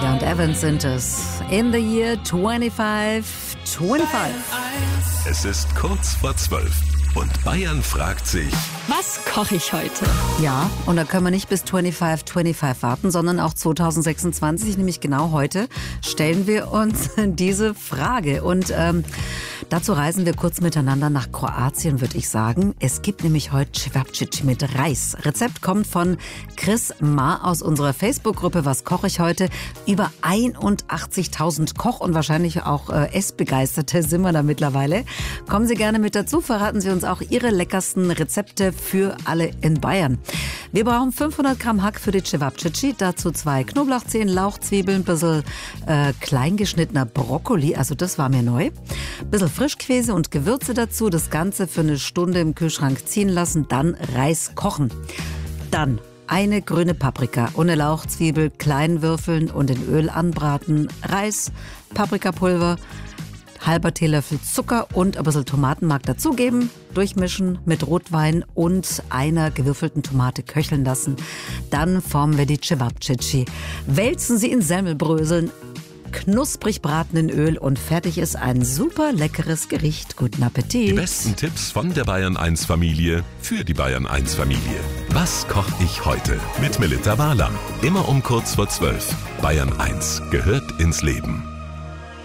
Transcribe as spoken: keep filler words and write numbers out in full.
Vega und Evans sind es. In the year twenty-five twenty-five. Es ist kurz vor zwölf und Bayern fragt sich: Was koche ich heute? Ja, und da können wir nicht bis twenty-five twenty-five warten, sondern auch zwanzig sechsundzwanzig, nämlich genau heute, stellen wir uns diese Frage. Und ähm, dazu reisen wir kurz miteinander nach Kroatien, würde ich sagen. Es gibt nämlich heute Cevapcici mit Reis. Rezept kommt von Chris Ma aus unserer Facebook-Gruppe Was koche ich heute? Über einundachtzigtausend Koch- und wahrscheinlich auch äh, Essbegeisterte sind wir da mittlerweile. Kommen Sie gerne mit dazu, verraten Sie uns auch Ihre leckersten Rezepte für alle in Bayern. Wir brauchen fünfhundert Gramm Hack für die Cevapcici, dazu zwei Knoblauchzehen, Lauch, Zwiebeln, ein bisschen äh, kleingeschnittener Brokkoli, also das war mir neu, ein bisschen Frischkäse und Gewürze dazu, das Ganze für eine Stunde im Kühlschrank ziehen lassen, dann Reis kochen. Dann eine grüne Paprika ohne Lauch, Zwiebel, klein würfeln und in Öl anbraten, Reis, Paprikapulver, halber Teelöffel Zucker und ein bisschen Tomatenmark dazugeben, durchmischen mit Rotwein und einer gewürfelten Tomate köcheln lassen. Dann formen wir die Cevapcici. Wälzen sie in Semmelbröseln, knusprig braten in Öl und fertig ist ein super leckeres Gericht. Guten Appetit. Die besten Tipps von der Bayern eins Familie für die Bayern eins Familie. Was koche ich heute? Mit Melita Barlam. Immer um kurz vor zwölf. Bayern eins gehört ins Leben.